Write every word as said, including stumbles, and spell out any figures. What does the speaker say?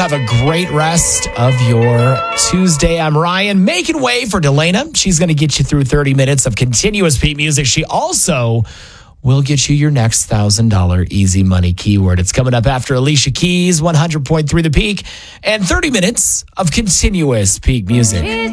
have a great rest of your Tuesday. I'm Ryan, making way for Delana. She's going to get you through thirty minutes of continuous Pete music. She also will get you your next one thousand dollars easy money keyword. It's coming up after Alicia Keys, one hundred point three The Peak, and thirty minutes of continuous Peak music.